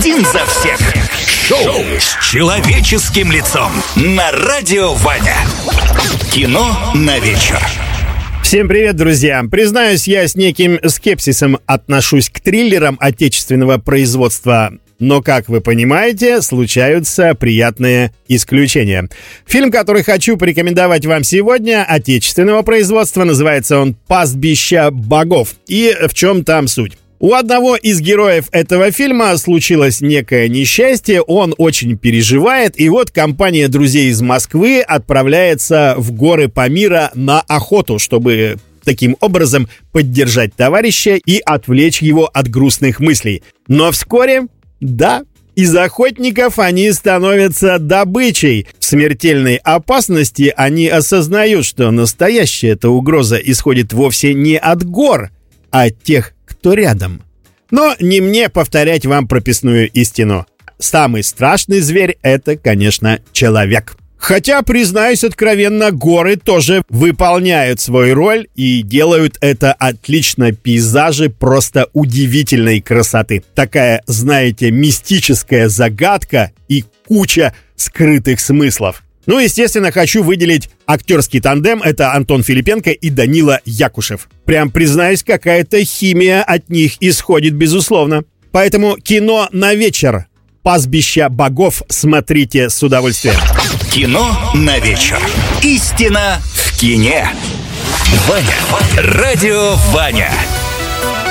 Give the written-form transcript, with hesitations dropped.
один за всех. Шоу с человеческим лицом на Радио Ваня. Кино на вечер. Всем привет, друзья! Признаюсь, я с неким скепсисом отношусь к триллерам отечественного производства. Но, как вы понимаете, случаются приятные исключения. Фильм, который хочу порекомендовать вам сегодня, отечественного производства, называется он «Пастбище богов». И в чем там суть? У одного из героев этого фильма случилось некое несчастье, он очень переживает, и вот компания друзей из Москвы отправляется в горы Памира на охоту, чтобы таким образом поддержать товарища и отвлечь его от грустных мыслей. Но вскоре... Да, из охотников они становятся добычей. В смертельной опасности они осознают, что настоящая эта угроза исходит вовсе не от гор, а от тех, кто рядом. Но не мне повторять вам прописную истину. Самый страшный зверь — это, конечно, человек. Хотя, признаюсь откровенно, горы тоже выполняют свою роль и делают это отлично. Пейзажи просто удивительной красоты. Такая, знаете, мистическая загадка и куча скрытых смыслов. Ну, естественно, хочу выделить актерский тандем. Это Антон Филипенко и Данила Якушев. Прям, признаюсь, какая-то химия от них исходит, безусловно. Поэтому кино на вечер. «Пастбище богов» смотрите с удовольствием. Кино на вечер. Истина в кине. Ваня. Радио Ваня.